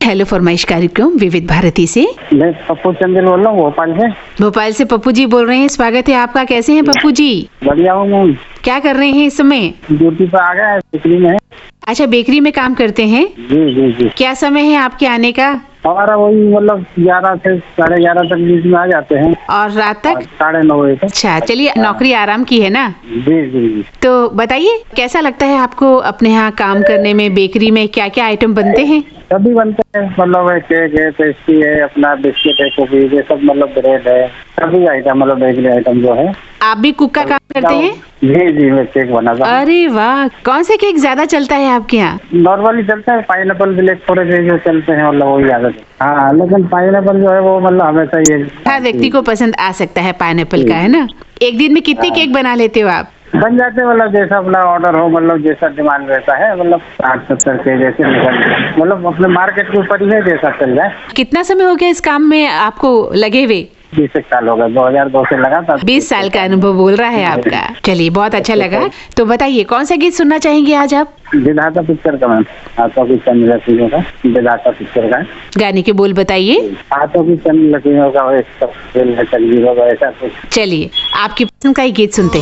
Hello फरमाइश कार्यक्रम विविध भारती से। मैं पप्पू चंद्र बोल रहा हूँ भोपाल से। भोपाल से पप्पू जी बोल रहे हैं, स्वागत है आपका। कैसे हैं पप्पू जी? बढ़िया हूँ मैम। क्या कर रहे हैं इस समय? ड्यूटी पर आ गया है, बेकरी में है। अच्छा, बेकरी में काम करते हैं? जी जी जी। क्या समय है आपके आने का? हमारा वही मतलब 11 से 11:30 तक बीच में आ जाते हैं। और रात तक? 9:30 बजे तक। अच्छा, चलिए, नौकरी आराम की है ना? जी जी जी। तो बताइए, कैसा लगता है आपको अपने यहाँ काम करने में? बेकरी में क्या क्या आइटम बनते हैं? सभी बनते हैं, मतलब है केक है, पेस्ट्री है, अपना बिस्किट है, कुकीज है, सब मतलब ब्रेड है, सभी आइटम मतलब बेकरी आइटम जो है। आप भी कुक का काम करते हैं? जी जी, मैं केक बनाता हूँ। अरे वाह, कौन से केक ज्यादा चलता है आपके यहाँ? नॉर्मली चलता है, पाइनएप्पल ब्लैक फॉरेस्ट जो चलते हैं, मतलब वही ज्यादा। हाँ, लेकिन पाइनएप्पल जो है वो मतलब हमेशा ये हर व्यक्ति को पसंद आ सकता है पाइनएप्पल का, है ना? एक दिन में कितने केक बना लेते हो आप? बन जाते हैं, मतलब जैसा अपना ऑर्डर हो, मतलब जैसा डिमांड रहता है, मतलब 60-70 के जैसे निकल, मतलब अपने मार्केट के ऊपर ही है, जैसा चल जाए। कितना समय हो गया इस काम में आपको लगे हुए? 20 साल हो गए, 2002 से लगा था। 20 साल का अनुभव बोल रहा है आपका। चलिए, बहुत अच्छा लगा। तो बताइए, कौन सा गीत सुनना चाहेंगे आज आप? विधाता पिक्चर का मैम, हाथों की चंद लकीरों का, विधाता पिक्चर का। गाने के बोल बताइए। हाथों की चंद लकीरों का, तकदीरों का, ऐसा कुछ। चलिए, आपकी पसंद का ही गीत सुनते हैं।